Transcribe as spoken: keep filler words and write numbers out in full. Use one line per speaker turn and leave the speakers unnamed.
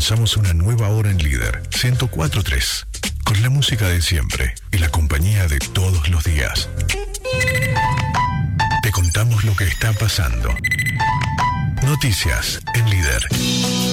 Comenzamos una nueva hora en Líder ciento cuatro punto tres, con la música de siempre y la compañía de todos los días. Te contamos lo que está pasando. Noticias en Líder.